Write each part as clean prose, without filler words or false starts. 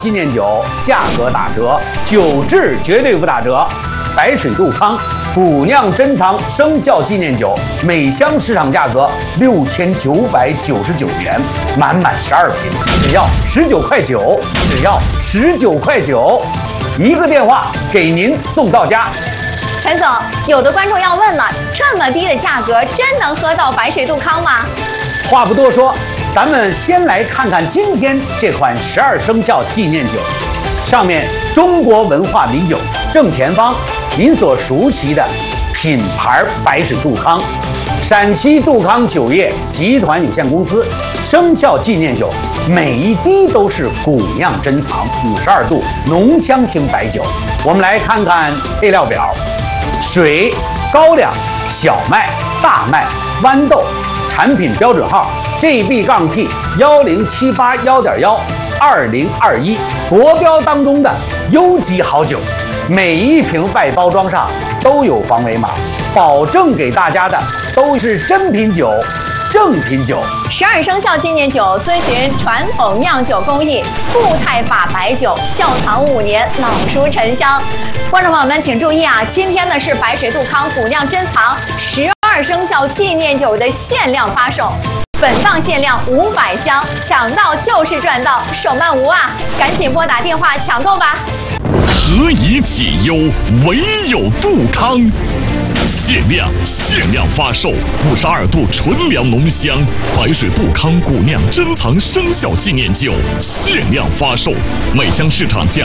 纪念酒价格打折，酒质绝对不打折。白水杜康古酿珍藏生肖纪念酒，每箱市场价格6999元，满满12瓶，只要19块9，只要19块9，一个电话给您送到家。 陈总，有的观众要问了，这么低的价格，真能喝到白水杜康吗？ 话不多说，咱们先来看看今天这款12生肖纪念酒。上面中国文化名酒，正前方您所熟悉的品牌白水杜康，陕西杜康酒业集团有限公司生肖纪念酒，每一滴都是古酿珍藏，52度浓香型白酒。我们来看看配料表：水、高粱、小麦、大麦、豌豆，产品标准号 GB-T10781.12021，国标当中的优级好酒。每一瓶外包装上都有防伪码，保证给大家的都是真品酒、正品酒。 12生肖纪念酒遵循传统酿酒工艺，固态法白酒，窖藏5年，老熟陈香。观众朋友们请注意啊，今天呢是白水杜康古酿珍藏12生肖纪念酒的限量发售。本档限量500箱，抢到就是赚到，手慢无啊！赶紧拨打电话抢购吧！ 何以解忧，唯有杜康。限量发售52度纯粮浓香白水杜康古酿珍藏生肖纪念酒，限量发售，每箱市场价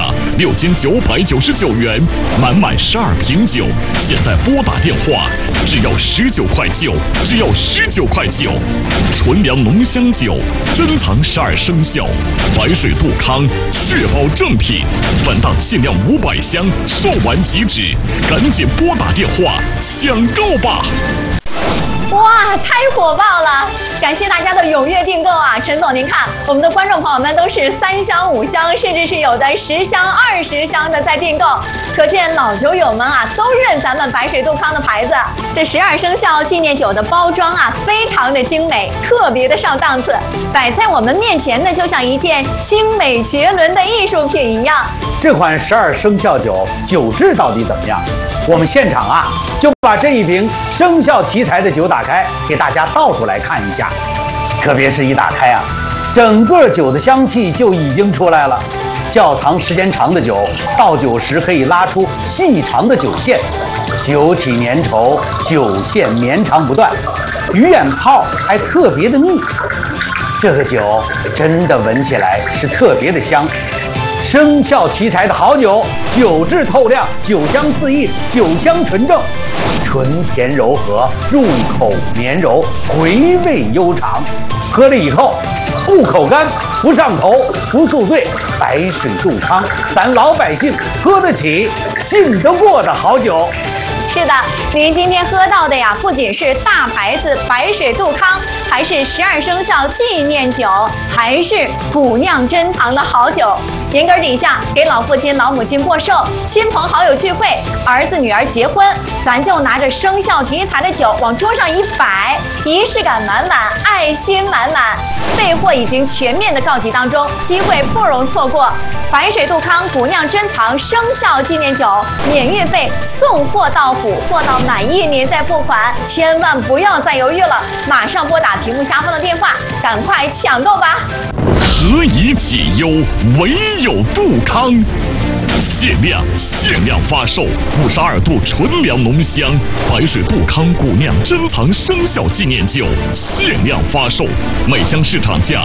6999元，满12瓶酒。现在拨打电话，只要19块9，只要19块9。纯粮浓香酒，珍藏12生肖，白水杜康，确保正品。本档限量500箱，售完即止，赶紧拨打电话抢购吧！ 哇，太火爆了！感谢大家的踊跃订购啊！陈总，您看，我们的观众朋友们都是3箱、5箱，甚至是有的10箱、20箱的在订购，可见老酒友们啊都认咱们白水杜康的牌子。这12生肖纪念酒的包装啊，非常的精美，特别的上档次，摆在我们面前呢，就像一件精美绝伦的艺术品一样。 这款12生肖酒酒质到底怎么样？我们现场啊就把这一瓶生肖题材的酒打开，给大家倒出来看一下。特别是一打开啊，整个酒的香气就已经出来了。窖藏时间长的酒，倒酒时可以拉出细长的酒线，酒体粘稠，酒线绵长不断，鱼眼泡还特别的密。这个酒真的闻起来是特别的香。生肖题材的好酒，酒质透亮，酒香四溢，酒香纯正，醇甜柔和，入口绵柔，回味悠长。喝了以后不口干，不上头，不宿醉。白水杜康，咱老百姓喝得起、信得过的好酒。 是的，您今天喝到的呀，不仅是大牌子白水杜康，还是12生肖纪念酒，还是古酿珍藏的好酒。年根底下给老父亲、老母亲过寿，亲朋好友聚会，儿子女儿结婚，咱就拿着生肖题材的酒往桌上一摆，仪式感满满，爱心满满。备货已经全面的告急当中，机会不容错过。白水杜康古酿珍藏生肖纪念酒，免运费，送货到府，货到满意您再付款，千万不要再犹豫了，马上拨打屏幕下方的电话，赶快抢购吧！ 何以解忧，唯有杜康。限量发售52度纯粮浓香白水杜康古酿珍藏生肖纪念酒，限量发售，每箱市场价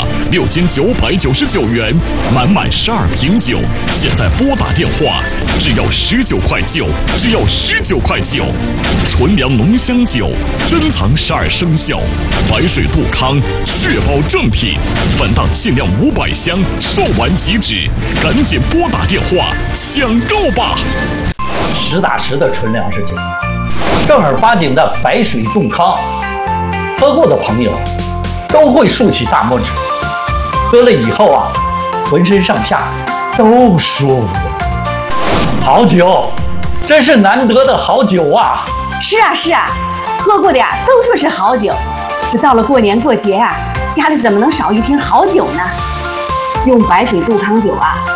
6999元，满12瓶酒。现在拨打电话，只要19块9，只要19块9。纯粮浓香酒，珍藏12生肖，白水杜康，确保正品。本档限量500箱，售完即止，赶紧拨打电话抢购吧！ 实打实的纯粮食酒，正儿八经的白水杜康，喝过的朋友都会竖起大拇指。喝了以后啊，浑身上下都舒服。好酒，真是难得的好酒啊！ 是啊，喝过的呀都说是好酒。这到了过年过节啊，家里怎么能少一瓶好酒呢？用白水杜康酒啊，